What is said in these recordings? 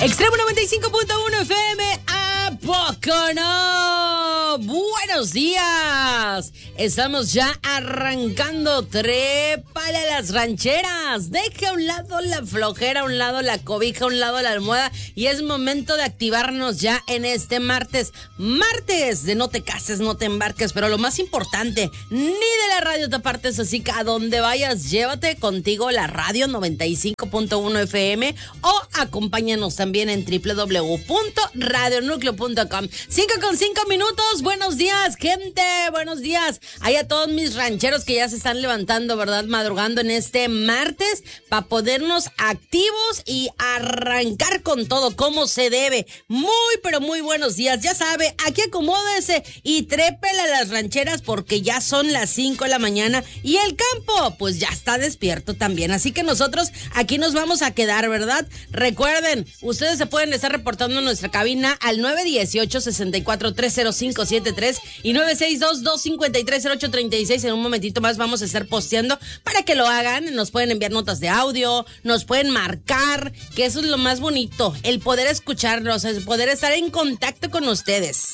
Extremo 95.1 FM, ¿a poco no? Buenos días. Estamos ya arrancando. Trépale a las rancheras. Deja a un lado la flojera, a un lado la cobija, a un lado la almohada. Y es momento de activarnos ya en este martes. Martes de no te cases, no te embarques. Pero lo más importante, ni de la radio te apartes. Así que a donde vayas, llévate contigo la radio 95.1 FM. O acompáñanos también en www.radionucleo.com. 5:05. Buenos días, gente. Buenos días. Hay a todos mis rancheros que ya se están levantando, ¿verdad? Madrugando en este martes para podernos activos y arrancar con todo como se debe. Muy, pero muy buenos días. Ya sabe, aquí acomódese y trépele a las rancheras porque ya son las 5 de la mañana y el campo pues ya está despierto también. Así que nosotros aquí nos vamos a quedar, ¿verdad? Recuerden, ustedes se pueden estar reportando en nuestra cabina al 918-64-30573 y 962-253-0836. En un momentito más vamos a estar posteando para que lo hagan. Nos pueden enviar notas de audio, nos pueden marcar, que eso es lo más bonito, el poder escucharlos, el poder estar en contacto con ustedes.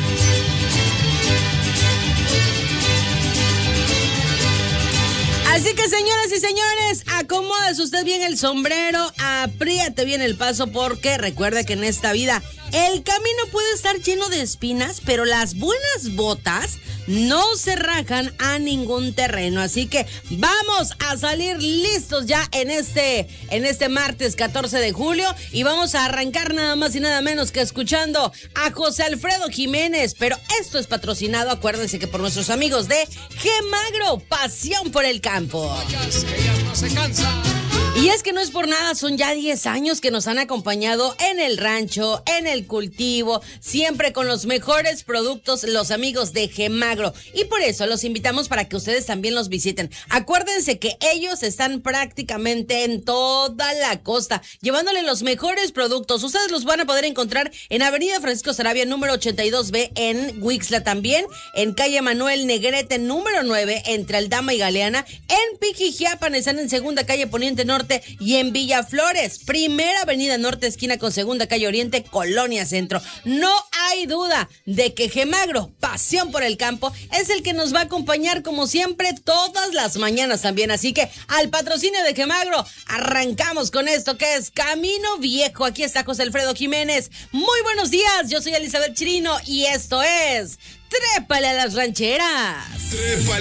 Así que, señoras y señores, acomódese usted bien el sombrero, apriete bien el paso, porque recuerde que en esta vida el camino puede estar lleno de espinas, pero las buenas botas no se rajan a ningún terreno. Así que vamos a salir listos ya en este martes 14 de julio y vamos a arrancar nada más y nada menos que escuchando a José Alfredo Jiménez. Pero esto es patrocinado, acuérdense que por nuestros amigos de Gemagro, pasión por el campo. Y es que no es por nada, son ya 10 años que nos han acompañado en el rancho, en el cultivo, siempre con los mejores productos, los amigos de Gemagro. Y por eso los invitamos para que ustedes también los visiten. Acuérdense que ellos están prácticamente en toda la costa, llevándole los mejores productos. Ustedes los van a poder encontrar en Avenida Francisco Saravia, número 82B, en Huixla también, en calle Manuel Negrete, número 9, entre Aldama y Galeana, en Pijijiapan, están en Segunda Calle Poniente Norte, y en Villaflores, Primera Avenida Norte, esquina con Segunda Calle Oriente, Colonia Centro. No hay duda de que Gemagro, pasión por el campo, es el que nos va a acompañar como siempre todas las mañanas también. Así que al patrocinio de Gemagro arrancamos con esto que es Camino Viejo. Aquí está José Alfredo Jiménez. Muy buenos días, yo soy Elizabeth Chirino y esto es Trépale a las rancheras.